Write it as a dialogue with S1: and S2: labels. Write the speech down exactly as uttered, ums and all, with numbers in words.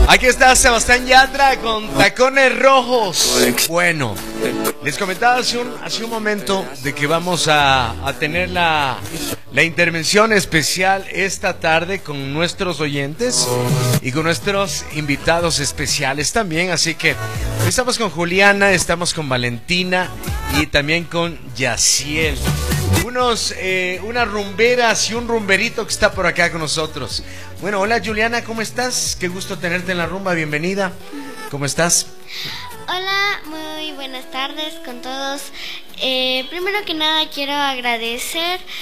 S1: Aquí está Sebastián Yatra con Tacones Rojos. Bueno, les comentaba hace un, hace un momento de que vamos a, a tener la, la intervención especial esta tarde con nuestros oyentes y con nuestros invitados especiales también. Así que estamos con Juliana, estamos con Valentina y también con Yaciel. Unos, eh, unas rumberas y un rumberito que está por acá con nosotros. Bueno, hola Juliana, ¿cómo estás? Qué gusto tenerte en la rumba, bienvenida. ¿Cómo estás?
S2: Hola, muy buenas tardes con todos. Eh, primero que nada quiero agradecer